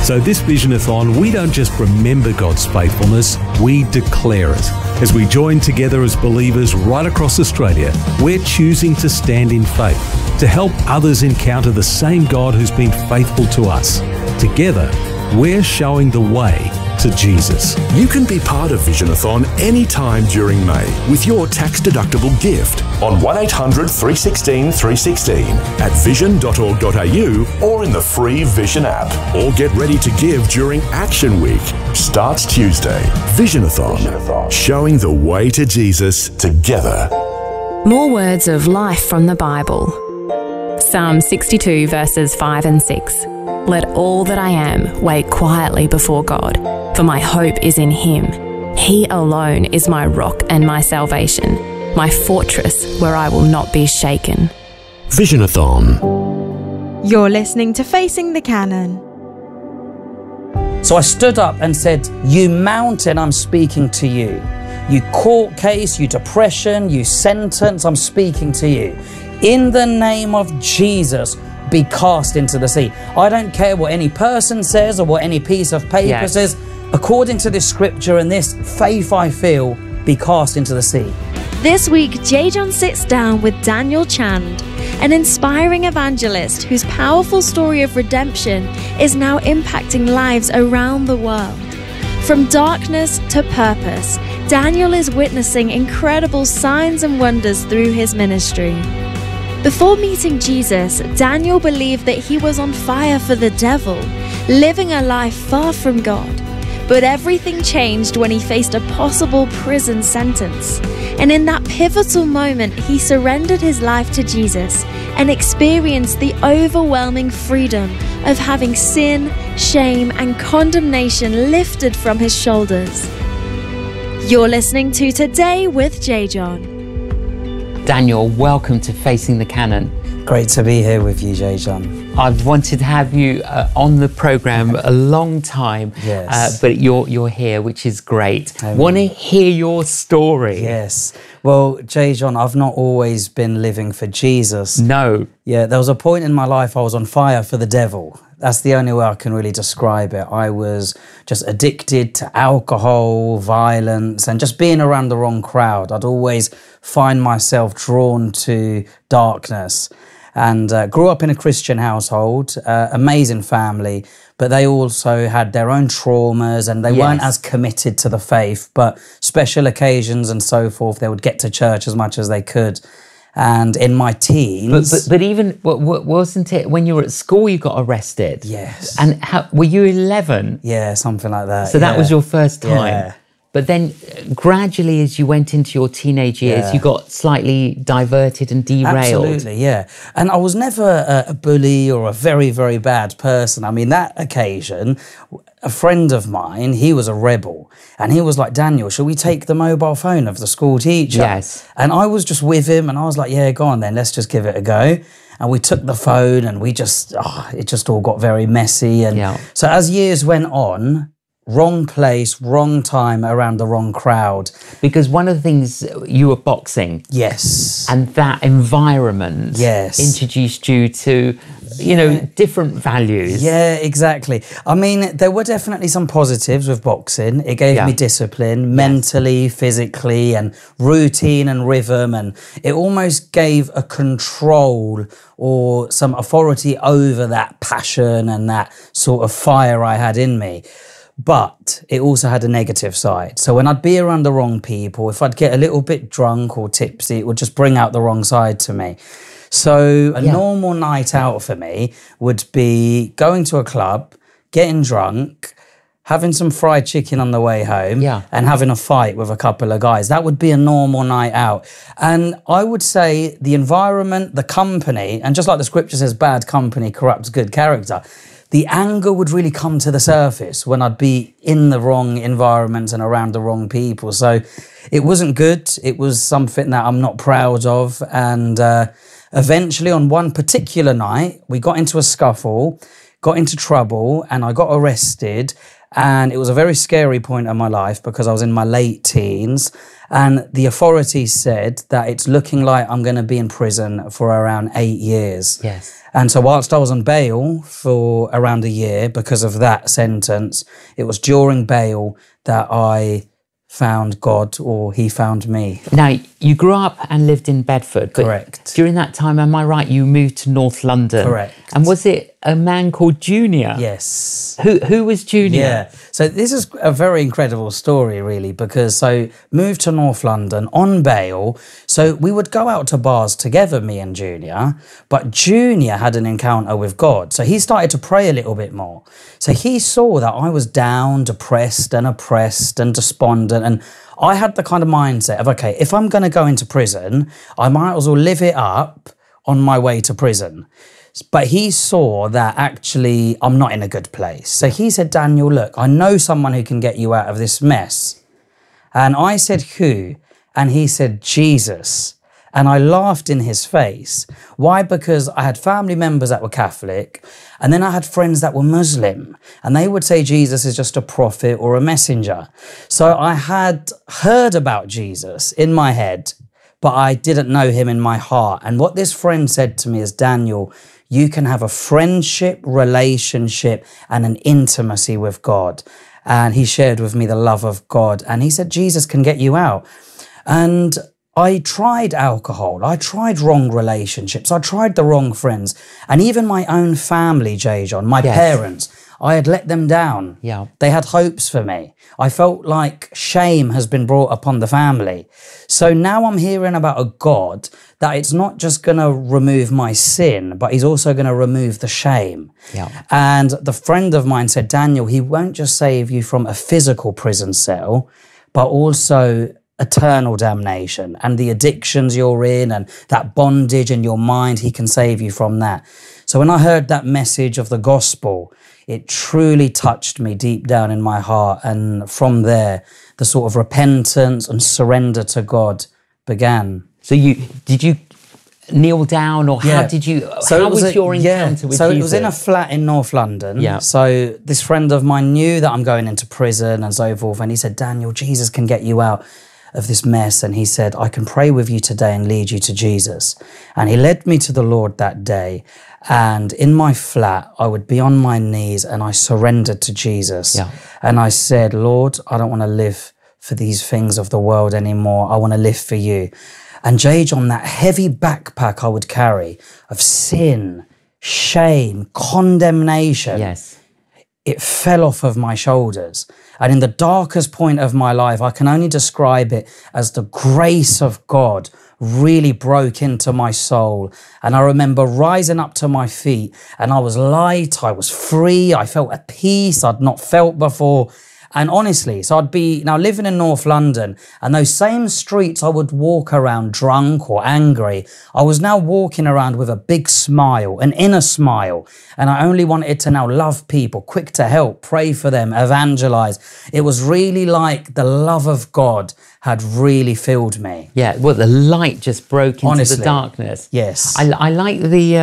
So this Visionathon, we don't just remember God's faithfulness, we declare it. As we join together as believers right across Australia, we're choosing to stand in faith, to help others encounter the same God who's been faithful to us. Together, we're showing the way to Jesus. You can be part of Visionathon anytime during May with your tax-deductible gift on 1800 316 316 at vision.org.au or in the free Vision app. Or get ready to give during Action Week. Starts Tuesday. Visionathon. Showing the way to Jesus together. More words of life from the Bible. Psalm 62 verses 5 and 6. Let all that I am wait quietly before God, for my hope is in Him. He alone is my rock and my salvation, my fortress where I will not be shaken. Visionathon. You're listening to Facing the Canon. So I stood up and said, "You mountain, I'm speaking to you. You court case, you depression, you sentence, I'm speaking to you. In the name of Jesus, be cast into the sea." I don't care what any person says or what any piece of paper says. According to this scripture and this faith I feel, be cast into the sea. This week, J. John sits down with Daniel Chand, an inspiring evangelist whose powerful story of redemption is now impacting lives around the world. From darkness to purpose, Daniel is witnessing incredible signs and wonders through his ministry. Before meeting Jesus, Daniel believed that he was on fire for the devil, living a life far from God. But everything changed when he faced a possible prison sentence. And in that pivotal moment, he surrendered his life to Jesus and experienced the overwhelming freedom of having sin, shame, and condemnation lifted from his shoulders. You're listening to Today with J. John. Daniel, welcome to Facing the Canon. Great to be here with you, J. John. I've wanted to have you on the programme a long time, but you're here, which is great. Want to hear your story? Yes. Well, J. John, I've not always been living for Jesus. No. Yeah, there was a point in my life I was on fire for the devil. That's the only way I can really describe it. I was just addicted to alcohol, violence, and just being around the wrong crowd. I'd always find myself drawn to darkness. And grew up in a Christian household, amazing family, but they also had their own traumas and they weren't as committed to the faith, but special occasions and so forth, they would get to church as much as they could. And in my teens... But even, wasn't it when you were at school you got arrested? Yes. And were you 11? Yeah, something like that. So that was your first time? Yeah. But then gradually as you went into your teenage years, you got slightly diverted and derailed. Absolutely, yeah. And I was never a bully or a very, very bad person. I mean, that occasion, a friend of mine, he was a rebel. And he was like, "Daniel, shall we take the mobile phone of the school teacher?" Yes. And I was just with him and I was like, "Yeah, go on then, let's just give it a go." And we took the phone and we just, it just all got very messy. And so as years went on, wrong place, wrong time, around the wrong crowd. Because one of the things, you were boxing. Yes. And that environment introduced you to, you know, different values. Yeah, exactly. I mean, there were definitely some positives with boxing. It gave me discipline, mentally, physically, and routine and rhythm. And it almost gave a control or some authority over that passion and that sort of fire I had in me. But it also had a negative side. So when I'd be around the wrong people, if I'd get a little bit drunk or tipsy, it would just bring out the wrong side to me. So a normal night out for me would be going to a club, getting drunk, having some fried chicken on the way home, and having a fight with a couple of guys. That would be a normal night out. And I would say the environment, the company, and just like the scripture says, bad company corrupts good character, the anger would really come to the surface when I'd be in the wrong environment and around the wrong people. So it wasn't good. It was something that I'm not proud of. And eventually on one particular night, we got into a scuffle, got into trouble, and I got arrested. And it was a very scary point in my life because I was in my late teens, and the authorities said that it's looking like I'm going to be in prison for around 8 years. Yes. And so whilst I was on bail for around a year because of that sentence, it was during bail that I found God, or he found me. Now, you grew up and lived in Bedford. But correct. During that time, am I right, you moved to North London? Correct. And was it a man called Junior? Yes. Who was Junior? Yeah. So this is a very incredible story, really, because so moved to North London on bail. So we would go out to bars together, me and Junior, but Junior had an encounter with God. So he started to pray a little bit more. So he saw that I was down, depressed and oppressed and despondent, and I had the kind of mindset of, okay, if I'm going to go into prison, I might as well live it up on my way to prison. But he saw that actually I'm not in a good place. So he said, Daniel, look, I know someone who can get you out of this mess. And I said, who? And he said, Jesus. And I laughed in his face. Why? Because I had family members that were Catholic, and then I had friends that were Muslim, and they would say Jesus is just a prophet or a messenger. So I had heard about Jesus in my head, but I didn't know him in my heart. And what this friend said to me is, Daniel, you can have a friendship, relationship, and an intimacy with God. And he shared with me the love of God. And he said, Jesus can get you out. And I tried alcohol, I tried wrong relationships, I tried the wrong friends, and even my own family, J-John, my parents, I had let them down. Yeah. They had hopes for me. I felt like shame has been brought upon the family. So now I'm hearing about a God that it's not just going to remove my sin, but he's also going to remove the shame. Yeah. And the friend of mine said, Daniel, he won't just save you from a physical prison cell, but also eternal damnation and the addictions you're in and that bondage in your mind, he can save you from that. So when I heard that message of the gospel, it truly touched me deep down in my heart. And from there, the sort of repentance and surrender to God began. So did you kneel down, or how did you, how was your encounter with Jesus? So it was in a flat in North London. Yeah. So this friend of mine knew that I'm going into prison and so forth. And he said, Daniel, Jesus can get you out of this mess. And he said, I can pray with you today and lead you to Jesus. And he led me to the Lord that day. And in my flat, I would be on my knees and I surrendered to Jesus. Yeah. And I said, Lord, I don't want to live for these things of the world anymore. I want to live for you. And J-John, that heavy backpack I would carry of sin, shame, condemnation, it fell off of my shoulders. And in the darkest point of my life, I can only describe it as the grace of God really broke into my soul. And I remember rising up to my feet, and I was light, I was free, I felt at peace I'd not felt before. And honestly, so I'd be now living in North London, and those same streets I would walk around drunk or angry, I was now walking around with a big smile, an inner smile. And I only wanted to now love people, quick to help, pray for them, evangelize. It was really like the love of God had really filled me. Yeah, well, the light just broke into the darkness. Yes. I like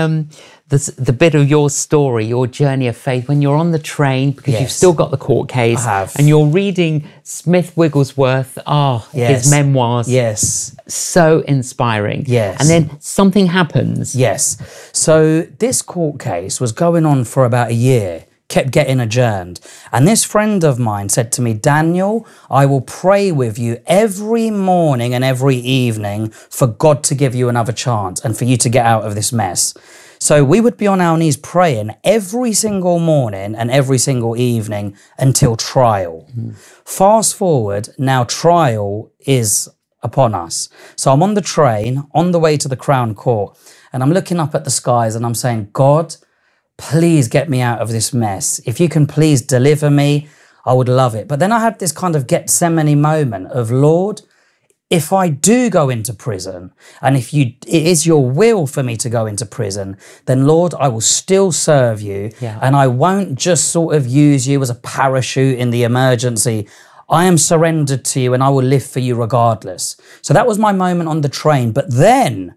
the bit of your story, your journey of faith, when you're on the train, because you've still got the court case. I have. And you're reading Smith Wigglesworth, his memoirs. Yes. So inspiring. Yes. And then something happens. Yes. So this court case was going on for about a year, kept getting adjourned. And this friend of mine said to me, Daniel, I will pray with you every morning and every evening for God to give you another chance and for you to get out of this mess. So we would be on our knees praying every single morning and every single evening until trial. Fast forward, now trial is upon us. So I'm on the train, on the way to the Crown Court, and I'm looking up at the skies and I'm saying, God, please get me out of this mess. If you can please deliver me, I would love it. But then I had this kind of Gethsemane moment of, Lord, if I do go into prison, and if it is your will for me to go into prison, then Lord, I will still serve you. Yeah. And I won't just sort of use you as a parachute in the emergency. I am surrendered to you and I will live for you regardless. So that was my moment on the train. But then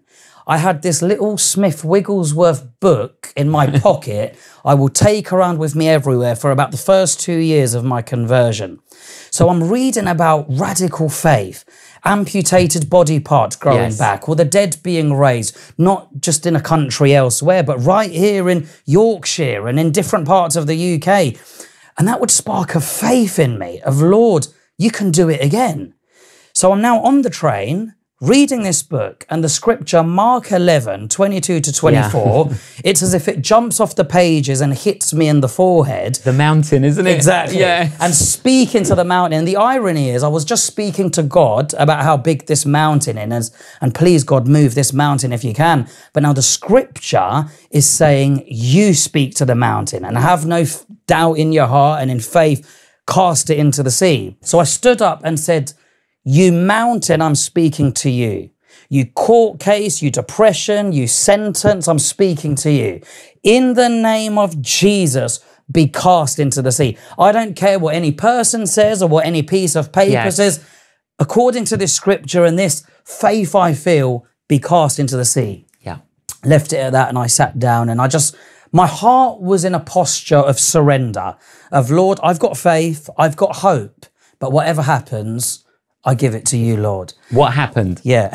I had this little Smith Wigglesworth book in my pocket I will take around with me everywhere for about the first 2 years of my conversion. So I'm reading about radical faith, amputated body parts growing back, or the dead being raised, not just in a country elsewhere, but right here in Yorkshire and in different parts of the UK. And that would spark a faith in me of, Lord, you can do it again. So I'm now on the train, reading this book, and the scripture, Mark 11, 22 to 24, it's as if it jumps off the pages and hits me in the forehead. The mountain, isn't it? Exactly. Yeah. And speaking to the mountain. And the irony is, I was just speaking to God about how big this mountain is, and please, God, move this mountain if you can. But now the scripture is saying, you speak to the mountain and have no doubt in your heart, and in faith, cast it into the sea. So I stood up and said, you mountain, I'm speaking to you. You court case, you depression, you sentence, I'm speaking to you. In the name of Jesus, be cast into the sea. I don't care what any person says or what any piece of paper says. According to this scripture and this faith I feel, be cast into the sea. Yeah. Left it at that, and I sat down, and my heart was in a posture of surrender, of, Lord, I've got faith, I've got hope, but whatever happens, I give it to you, Lord. What happened? Yeah.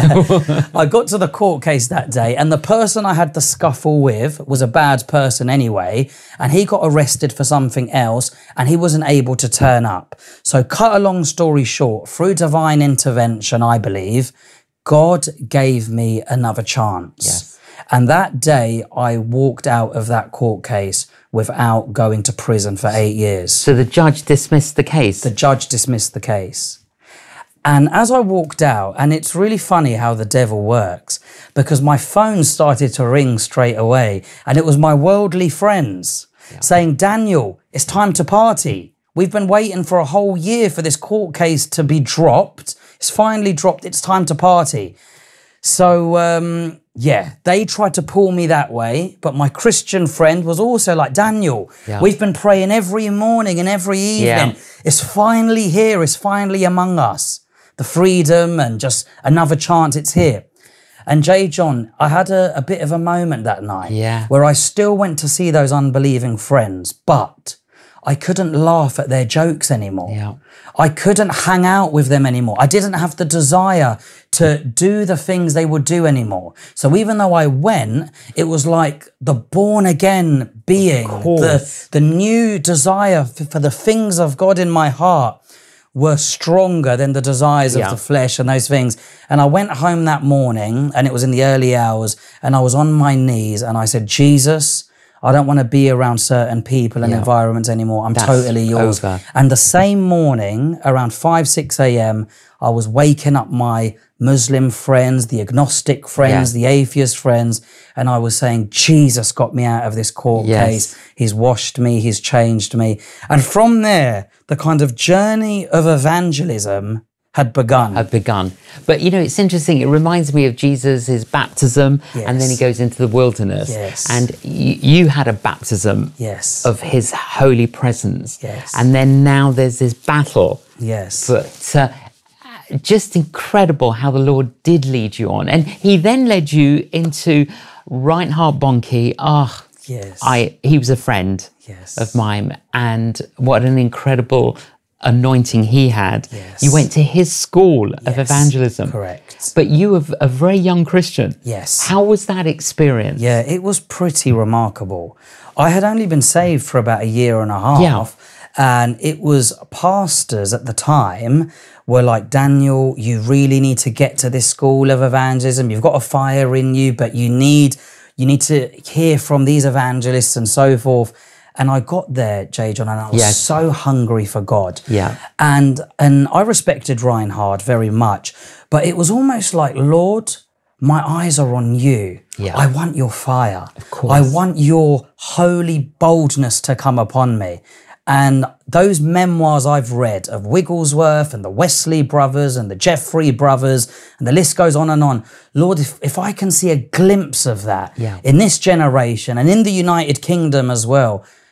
I got to the court case that day, and the person I had the scuffle with was a bad person anyway, and he got arrested for something else, and he wasn't able to turn up. So cut a long story short, through divine intervention, I believe, God gave me another chance. Yes. And that day, I walked out of that court case without going to prison for 8 years. So the judge dismissed the case? The judge dismissed the case. And as I walked out, and it's really funny how the devil works, because my phone started to ring straight away, and it was my worldly friends saying, Daniel, it's time to party. We've been waiting for a whole year for this court case to be dropped. It's finally dropped. It's time to party. So, yeah, they tried to pull me that way, but my Christian friend was also like, Daniel, we've been praying every morning and every evening. It's finally here. It's finally among us. The freedom and just another chance, it's here. And J. John, I had a bit of a moment that night where I still went to see those unbelieving friends, but I couldn't laugh at their jokes anymore. I couldn't hang out with them anymore. I didn't have the desire to do the things they would do anymore. So even though I went, it was like the born again being, the new desire for the things of God in my heart were stronger than the desires of the flesh and those things. And I went home that morning, and it was in the early hours, and I was on my knees, and I said, Jesus, I don't want to be around certain people and environments anymore. I'm totally yours. Over. And the same morning, around 5, 6 a.m., I was waking up my Muslim friends, the agnostic friends, the atheist friends, and I was saying, Jesus got me out of this court case. He's washed me, he's changed me. And from there, the kind of journey of evangelism had begun. But, you know, it's interesting. It reminds me of Jesus' baptism, and then he goes into the wilderness. And you had a baptism of his holy presence. And then now there's this battle. But just incredible how the Lord did lead you on. And he then led you into Reinhard Bonnke. He was a friend of mine, and what an incredible anointing he had. You went to his school of evangelism. Correct. But you were a very young Christian. Yes. How was that experience? Yeah, it was pretty remarkable. I had only been saved for about 1.5 years, and it was pastors at the time were like, Daniel, you really need to get to this school of evangelism. You've got a fire in you, but you need to hear from these evangelists and so forth. And I got there, J. John, and I was so hungry for God. And I respected Reinhard very much, but it was almost like, Lord, my eyes are on you. I want your fire. Of course. I want your holy boldness to come upon me. And those memoirs I've read of Wigglesworth and the Wesley brothers and the Jeffrey brothers, and the list goes on and on. Lord, if I can see a glimpse of that in this generation and in the United Kingdom as well,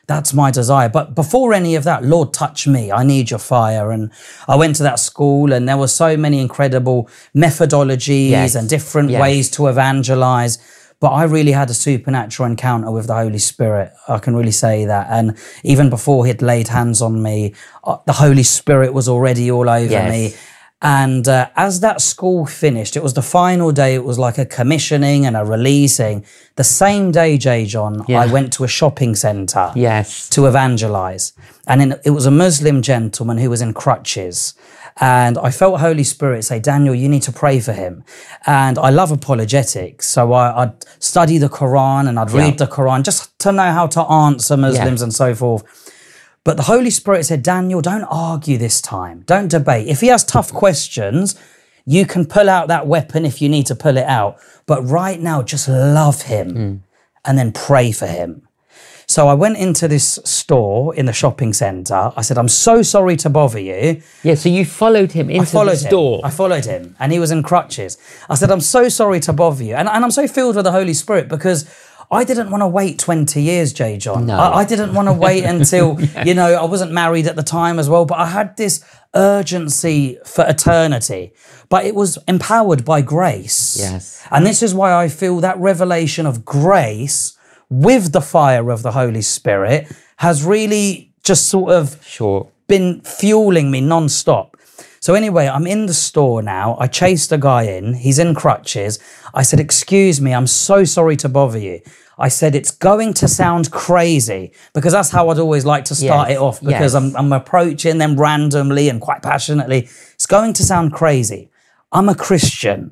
That's my desire. But before any of that, Lord, touch me. I need your fire. And I went to that school, and there were so many incredible methodologies and different ways to evangelize. But I really had a supernatural encounter with the Holy Spirit. I can really say that. And even before he'd laid hands on me, the Holy Spirit was already all over me. And as that school finished, it was the final day. It was like a commissioning and a releasing. The same day, J. John, I went to a shopping centre to evangelize. And it was a Muslim gentleman who was in crutches. And I felt Holy Spirit say, Daniel, you need to pray for him. And I love apologetics. So I'd study the Quran and I'd read the Quran just to know how to answer Muslims and so forth. But the Holy Spirit said, Daniel, don't argue this time. Don't debate. If he has tough questions, you can pull out that weapon if you need to pull it out. But right now, just love him and then pray for him. So I went into this store in the shopping centre. I said, I'm so sorry to bother you. Yeah, so you followed him into the store. I followed him and he was in crutches. I said, I'm so sorry to bother you. And I'm so filled with the Holy Spirit because I didn't want to wait 20 years, J. John. No. I didn't want to wait until, you know, I wasn't married at the time as well, but I had this urgency for eternity. But it was empowered by grace. Yes. And this is why I feel that revelation of grace with the fire of the Holy Spirit has really just sort of been fueling me non-stop. So anyway, I'm in the store now. I chased a guy in. He's in crutches. I said, excuse me, I'm so sorry to bother you. I said, it's going to sound crazy, because that's how I'd always like to start it off, because I'm approaching them randomly and quite passionately. It's going to sound crazy. I'm a Christian.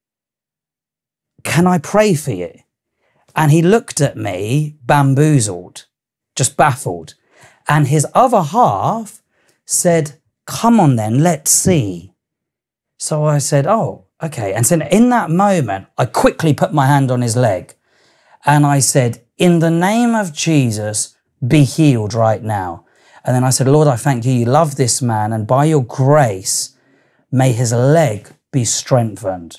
Can I pray for you? And he looked at me bamboozled, just baffled. And his other half said, come on then, let's see. So I said, oh, okay. And so in that moment, I quickly put my hand on his leg and I said, in the name of Jesus, be healed right now. And then I said, Lord, I thank you. You love this man, and by your grace, may his leg be strengthened.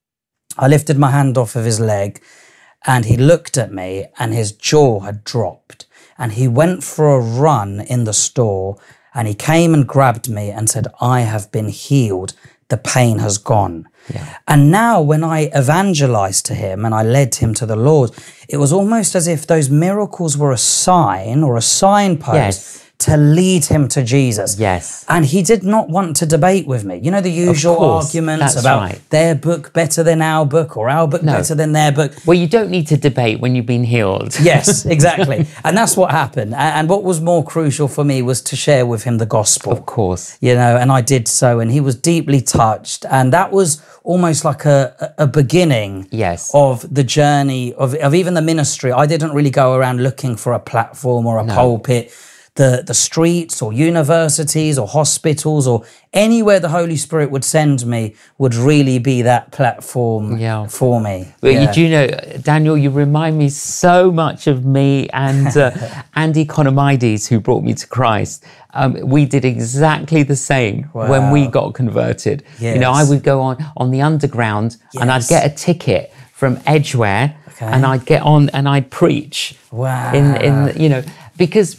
I lifted my hand off of his leg, and he looked at me and his jaw had dropped. And he went for a run in the store and he came and grabbed me and said, I have been healed. The pain has gone. Yeah. And now when I evangelized to him and I led him to the Lord, it was almost as if those miracles were a sign or a signpost to lead him to Jesus. Yes. And he did not want to debate with me. You know, the usual arguments about their book better than our book, or our book better than their book. Well, you don't need to debate when you've been healed. Yes, exactly. And that's what happened. And what was more crucial for me was to share with him the gospel. Of course. You know, and I did so, and he was deeply touched. And that was almost like a beginning of the journey of even the ministry. I didn't really go around looking for a platform or a pulpit. The streets or universities or hospitals or anywhere the Holy Spirit would send me would really be that platform for me. But you do know, Daniel, you remind me so much of me and Andy Konomides, who brought me to Christ. We did exactly the same when we got converted. Yes. You know, I would go on the underground and I'd get a ticket from Edgware and I'd get on and I'd preach. Wow. In you know, because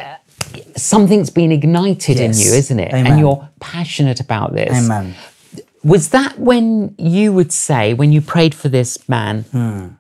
something's been ignited in you, isn't it? Amen. And you're passionate about this. Amen. Was that when you would say, when you prayed for this man,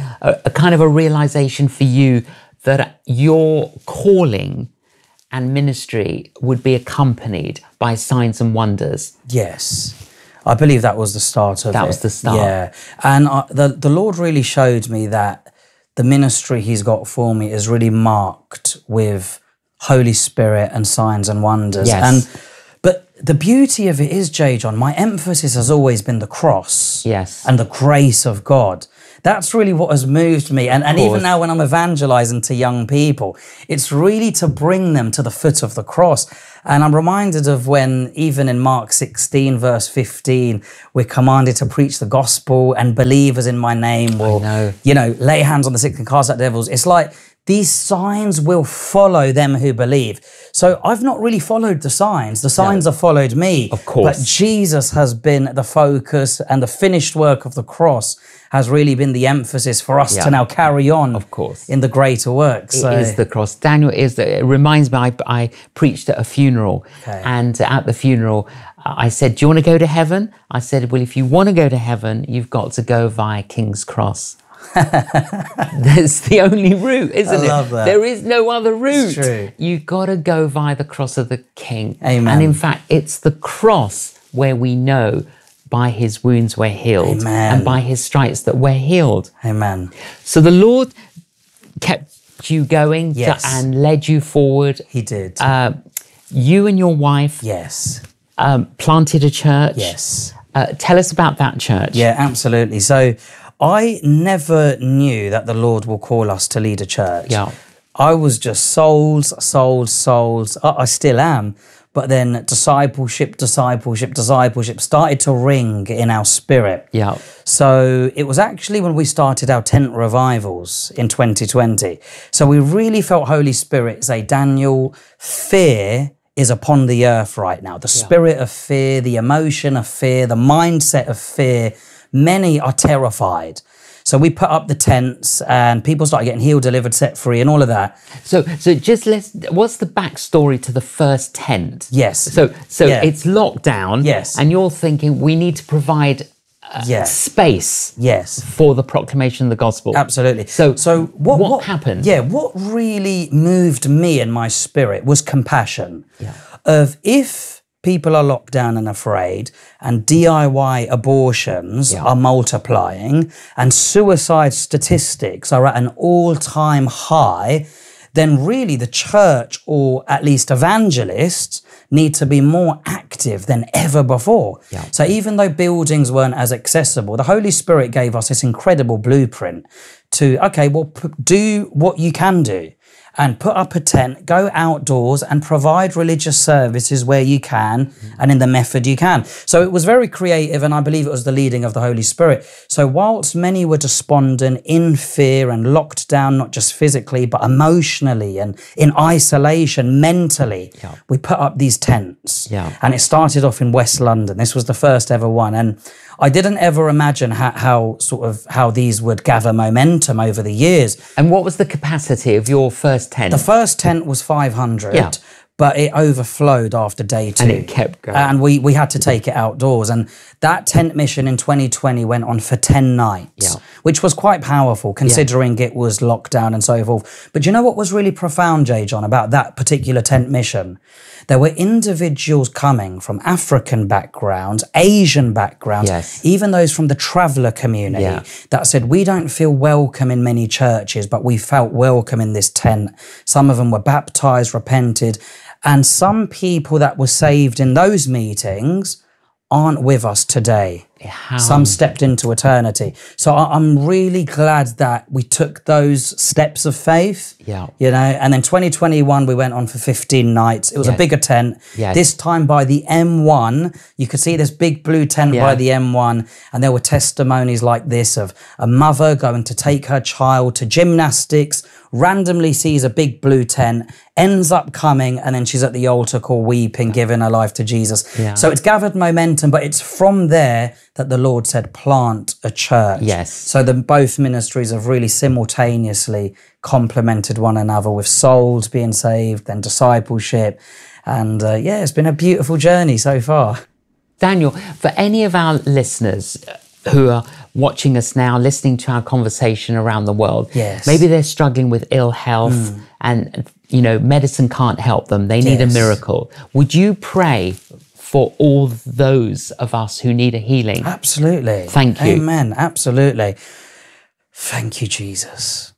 a kind of a realization for you that your calling and ministry would be accompanied by signs and wonders? Yes. I believe that was the start of it. That was the start. Yeah. And the Lord really showed me that the ministry he's got for me is really marked with Holy Spirit and signs and wonders. Yes. But the beauty of it is, J. John, my emphasis has always been the cross and the grace of God. That's really what has moved me. And even now when I'm evangelizing to young people, it's really to bring them to the foot of the cross. And I'm reminded of when, even in Mark 16, verse 15, we're commanded to preach the gospel, and believers in my name will, you know, lay hands on the sick and cast out devils. It's like, these signs will follow them who believe. So I've not really followed the signs. The signs have followed me. Of course. But Jesus has been the focus, and the finished work of the cross has really been the emphasis for us to now carry on, of course, in the greater works. It is the cross. Daniel, it reminds me, I preached at a funeral, and at the funeral, I said, do you want to go to heaven? I said, well, if you want to go to heaven, you've got to go via King's Cross. That's the only route, isn't it? I love that. There is no other route. It's true. You've got to go via the cross of the King. Amen. And in fact, it's the cross where we know by his wounds we're healed. Amen. And by his stripes that we're healed. Amen. So the Lord kept you going and led you forward. He did. You and your wife planted a church. Yes. Tell us about that church. Yeah, absolutely. So I never knew that the Lord will call us to lead a church. Yeah. I was just souls. I still am. But then discipleship started to ring in our spirit. Yeah. So it was actually when we started our tent revivals in 2020. So we really felt Holy Spirit say, Daniel, fear is upon the earth right now. The spirit of fear, the emotion of fear, the mindset of fear. Many are terrified. So we put up the tents and people started getting healed, delivered, set free and all of that. So just what's the backstory to the first tent? Yes. So it's locked down. Yes. And you're thinking we need to provide space for the proclamation of the gospel. Absolutely. So what happened? Yeah, what really moved me and my spirit was compassion. Yeah. Of if people are locked down and afraid, and DIY abortions are multiplying, and suicide statistics are at an all-time high, then really the church, or at least evangelists, need to be more active than ever before. Yeah. So even though buildings weren't as accessible, the Holy Spirit gave us this incredible blueprint to, okay, well, do what you can do. And put up a tent, go outdoors and provide religious services where you can and in the method you can. So it was very creative, and I believe it was the leading of the Holy Spirit. So whilst many were despondent, in fear and locked down, not just physically, but emotionally and in isolation, mentally, we put up these tents. Yeah. And it started off in West London. This was the first ever one. And I didn't ever imagine how these would gather momentum over the years. And what was the capacity of your first tent? The first tent was 500, but it overflowed after day 2. And it kept going. And we had to take it outdoors. And that tent mission in 2020 went on for 10 nights, which was quite powerful considering it was locked down and so forth. But you know what was really profound, J. John, about that particular tent mission? There were individuals coming from African backgrounds, Asian backgrounds, even those from the traveller community that said, we don't feel welcome in many churches, but we felt welcome in this tent. Some of them were baptised, repented, and some people that were saved in those meetings aren't with us today. Some stepped into eternity. So I'm really glad that we took those steps of faith, you know, and then 2021, we went on for 15 nights. It was a bigger tent. This time by the M1, you could see this big blue tent by the M1, and there were testimonies like this of a mother going to take her child to gymnastics, randomly sees a big blue tent, ends up coming, and then she's at the altar call weeping, giving her life to Jesus. So it's gathered momentum, but it's from there that the Lord said, plant a church. So both ministries have really simultaneously complemented one another, with souls being saved and discipleship. And it's been a beautiful journey so far. Daniel, for any of our listeners who are watching us now, listening to our conversation around the world, maybe they're struggling with ill health and, you know, medicine can't help them. They need a miracle. Would you pray for all those of us who need a healing? Absolutely. Thank you. Amen. Absolutely. Thank you, Jesus.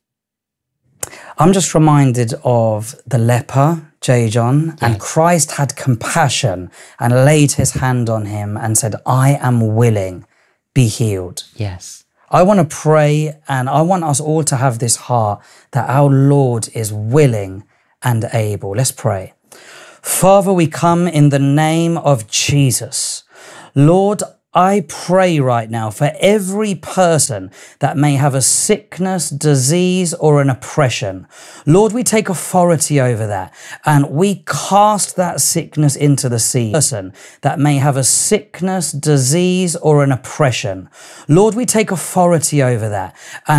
I'm just reminded of the leper, J. John, and Christ had compassion and laid his hand on him and said, I am willing, be healed. Yes. I want to pray, and I want us all to have this heart that our Lord is willing and able. Let's pray. Father, we come in the name of Jesus. Lord, I pray right now for every person that may have a sickness, disease, or an oppression. Lord, we take authority over that and we cast that sickness into the sea. Person that may have a sickness, disease, or an oppression. Lord, we take authority over that and